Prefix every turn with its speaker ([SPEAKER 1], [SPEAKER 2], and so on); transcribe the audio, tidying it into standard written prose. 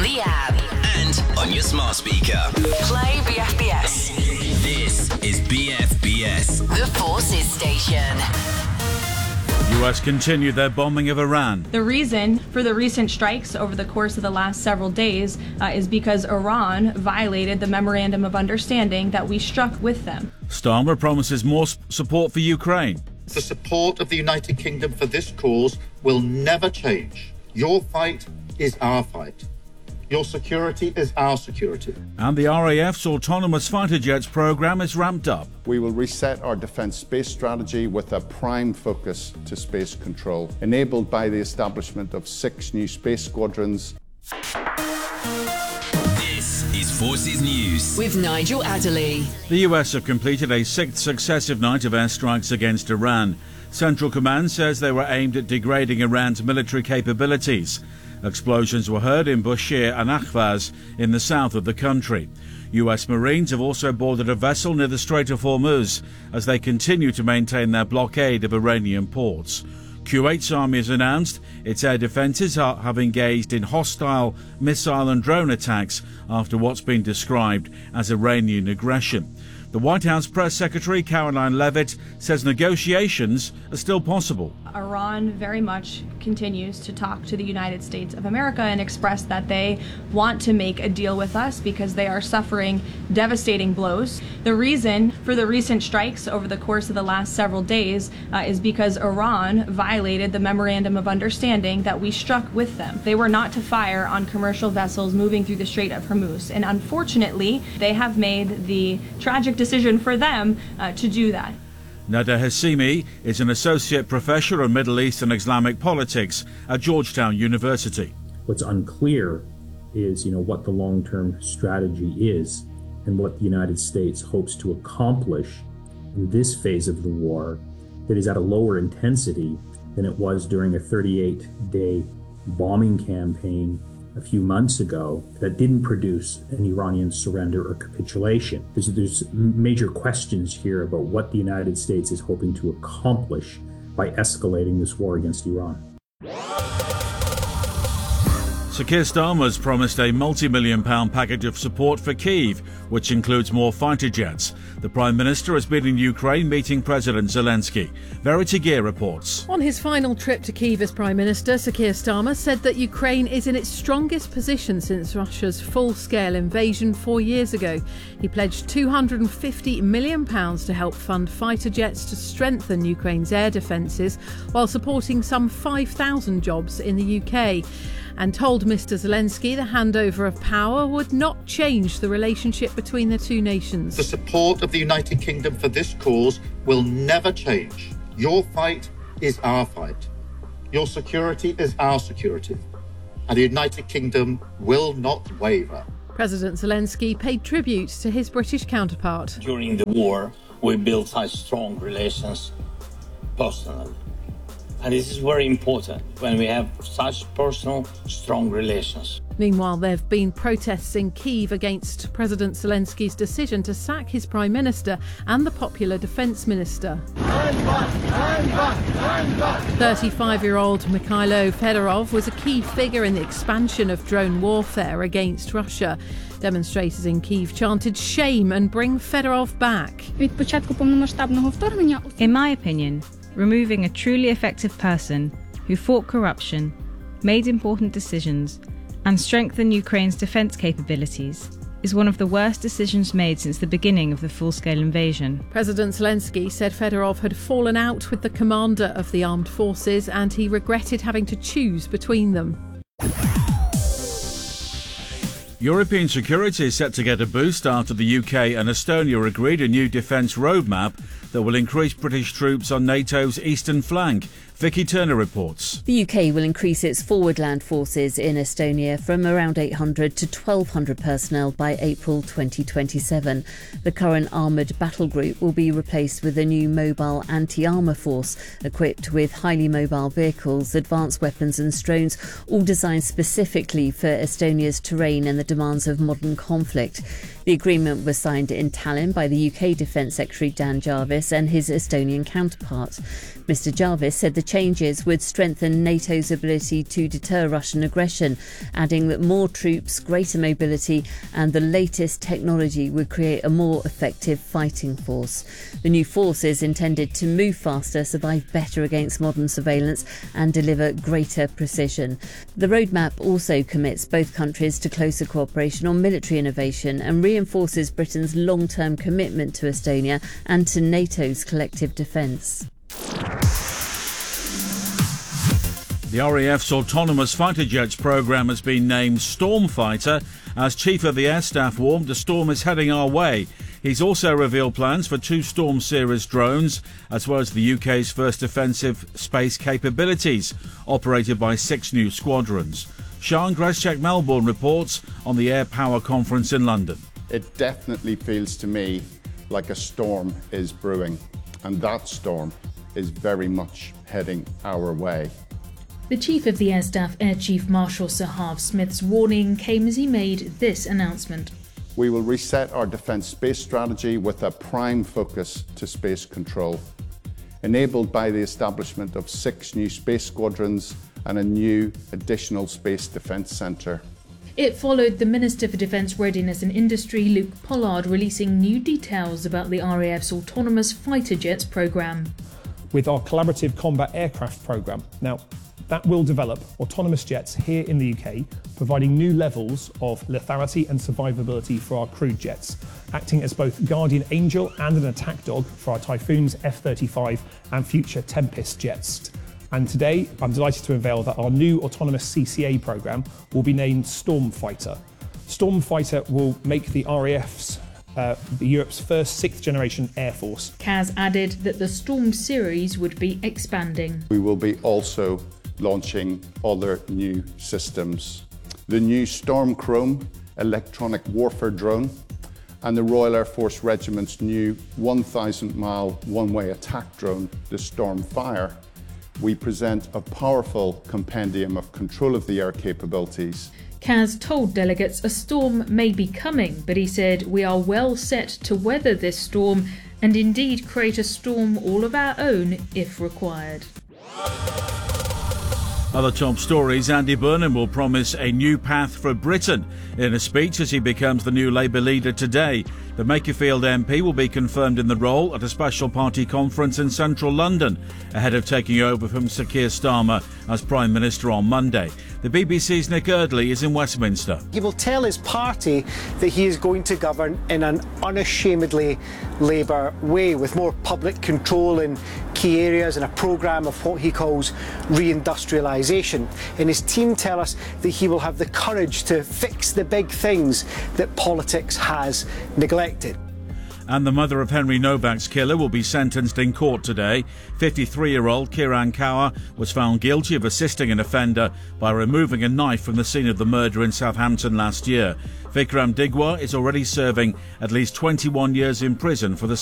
[SPEAKER 1] the app
[SPEAKER 2] and on your smart speaker.
[SPEAKER 1] Play BFBS.
[SPEAKER 2] This is BFBS,
[SPEAKER 1] The Forces Station.
[SPEAKER 3] US continue their bombing of Iran.
[SPEAKER 4] The reason for the recent strikes over the course of the last several days is because Iran violated the Memorandum of Understanding that we struck with them.
[SPEAKER 3] Starmer promises more support for Ukraine.
[SPEAKER 5] The support of the United Kingdom for this cause will never change. Your fight is our fight. Your security is our security.
[SPEAKER 3] And the RAF's autonomous fighter jets program is ramped up.
[SPEAKER 6] We will reset our defence space strategy with a prime focus to space control, enabled by the establishment of 6 new space squadrons.
[SPEAKER 2] This is Forces News
[SPEAKER 1] with Nigel Adderley.
[SPEAKER 3] The US have completed a 6th successive night of airstrikes against Iran. Central Command says they were aimed at degrading Iran's military capabilities. Explosions were heard in Bushehr and Ahvaz in the south of the country. US Marines have also boarded a vessel near the Strait of Hormuz as they continue to maintain their blockade of Iranian ports. Kuwait's army has announced its air defences have engaged in hostile missile and drone attacks after what's been described as Iranian aggression. The White House Press Secretary Caroline Leavitt says negotiations are still possible.
[SPEAKER 4] Iran very much continues to talk to the United States of America and express that they want to make a deal with us because they are suffering devastating blows. The reason for the recent strikes over the course of the last several days is because Iran violated the Memorandum of Understanding that we struck with them. They were not to fire on commercial vessels moving through the Strait of Hormuz, and unfortunately they have made the tragic decision for them to do that.
[SPEAKER 3] Nada Hassimi is an associate professor of Middle East and Islamic politics at Georgetown University.
[SPEAKER 7] What's unclear is, what the long-term strategy is and what the United States hopes to accomplish in this phase of the war that is at a lower intensity than it was during a 38-day bombing campaign a few months ago that didn't produce an Iranian surrender or capitulation. There's major questions here about what the United States is hoping to accomplish by escalating this war against Iran.
[SPEAKER 3] Sir Keir Starmer has promised a multi-million-pound package of support for Kyiv, which includes more fighter jets. The Prime Minister has been in Ukraine meeting President Zelensky. Verity Gear reports.
[SPEAKER 8] On his final trip to Kyiv as Prime Minister, Sir Keir Starmer said that Ukraine is in its strongest position since Russia's full-scale invasion 4 years ago. He pledged £250 million to help fund fighter jets to strengthen Ukraine's air defences, while supporting some 5,000 jobs in the UK. And told Mr Zelensky the handover of power would not change the relationship between the two nations.
[SPEAKER 5] The support of the United Kingdom for this cause will never change. Your fight is our fight. Your security is our security. And the United Kingdom will not waver.
[SPEAKER 8] President Zelensky paid tribute to his British counterpart.
[SPEAKER 9] During the war, we built such strong relations personally. And this is very important when we have such personal, strong relations.
[SPEAKER 8] Meanwhile, there have been protests in Kyiv against President Zelensky's decision to sack his Prime Minister and the popular Defence Minister. 35-year-old Mikhailo Fedorov was a key figure in the expansion of drone warfare against Russia. Demonstrators in Kyiv chanted shame and bring Fedorov back.
[SPEAKER 10] In my opinion, removing a truly effective person who fought corruption, made important decisions, and strengthened Ukraine's defence capabilities is one of the worst decisions made since the beginning of the full-scale invasion.
[SPEAKER 8] President Zelensky said Fedorov had fallen out with the commander of the armed forces and he regretted having to choose between them.
[SPEAKER 3] European security is set to get a boost after the UK and Estonia agreed a new defence roadmap that will increase British troops on NATO's eastern flank. Vicky Turner reports.
[SPEAKER 11] The UK will increase its forward land forces in Estonia from around 800 to 1,200 personnel by April 2027. The current armoured battle group will be replaced with a new mobile anti-armour force equipped with highly mobile vehicles, advanced weapons and drones, all designed specifically for Estonia's terrain and the demands of modern conflict. The agreement was signed in Tallinn by the UK Defence Secretary Dan Jarvis Jarvis and his Estonian counterpart. Mr Jarvis said the changes would strengthen NATO's ability to deter Russian aggression, adding that more troops, greater mobility and the latest technology would create a more effective fighting force. The new force is intended to move faster, survive better against modern surveillance and deliver greater precision. The roadmap also commits both countries to closer cooperation on military innovation and reinforces Britain's long-term commitment to Estonia and to NATO's collective defence.
[SPEAKER 3] The RAF's autonomous fighter jets programme has been named Stormfighter. As Chief of the Air Staff warned, the storm is heading our way. He's also revealed plans for 2 Storm series drones, as well as the UK's first offensive space capabilities, operated by 6 new squadrons. Sean Greschek Melbourne reports on the Air Power Conference in London.
[SPEAKER 6] It definitely feels to me like a storm is brewing, and that storm is very much heading our way.
[SPEAKER 12] The Chief of the Air Staff, Air Chief Marshal Sir Harv Smith's warning came as he made this announcement.
[SPEAKER 6] We will reset our defence space strategy with a prime focus to space control, enabled by the establishment of 6 new space squadrons and a new additional Space Defence Centre.
[SPEAKER 12] It followed the Minister for Defence Readiness and Industry, Luke Pollard, releasing new details about the RAF's autonomous fighter jets programme.
[SPEAKER 13] With our collaborative combat aircraft programme. Now, that will develop autonomous jets here in the UK, providing new levels of lethality and survivability for our crewed jets, acting as both guardian angel and an attack dog for our Typhoons, F-35 and future Tempest jets. And today, I'm delighted to unveil that our new autonomous CCA programme will be named Stormfighter. Stormfighter will make the RAF's Europe's first 6th generation Air Force.
[SPEAKER 12] Kaz added that the Storm series would be expanding.
[SPEAKER 6] We will be also launching other new systems. The new Storm Chrome electronic warfare drone and the Royal Air Force Regiment's new 1,000-mile one-way attack drone, the Stormfire. We present a powerful compendium of control of the air capabilities.
[SPEAKER 12] Kaz told delegates a storm may be coming, but he said we are well set to weather this storm and indeed create a storm all of our own if required.
[SPEAKER 3] Other top stories: Andy Burnham will promise a new path for Britain in a speech as he becomes the new Labour leader today. The Makerfield MP will be confirmed in the role at a special party conference in central London, ahead of taking over from Sir Keir Starmer as Prime Minister on Monday. The BBC's Nick Eardley is in Westminster.
[SPEAKER 14] He will tell his party that he is going to govern in an unashamedly Labour way, with more public control in key areas and a programme of what he calls reindustrialisation. And his team tell us that he will have the courage to fix the big things that politics has neglected.
[SPEAKER 3] And the mother of Henry Novak's killer will be sentenced in court today. 53-year-old Kiran Kaur was found guilty of assisting an offender by removing a knife from the scene of the murder in Southampton last year. Vikram Digwa is already serving at least 21 years in prison for the